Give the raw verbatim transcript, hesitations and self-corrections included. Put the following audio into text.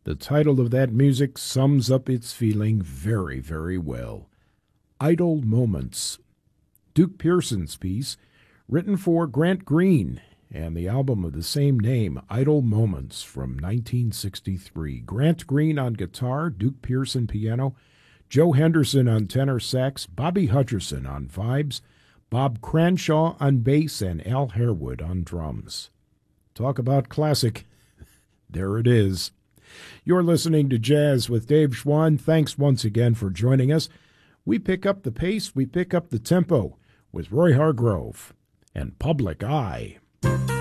The title of that music sums up its feeling very, very well. Idle Moments. Duke Pearson's piece, written for Grant Green, and the album of the same name, Idle Moments, from nineteen sixty-three. Grant Green on guitar, Duke Pearson piano, Joe Henderson on tenor sax, Bobby Hutcherson on vibes, Bob Cranshaw on bass, and Al Harewood on drums. Talk about classic. There it is. You're listening to Jazz with Dave Schwann. Thanks once again for joining us. We pick up the pace, we pick up the tempo with Roy Hargrove and Public Eye.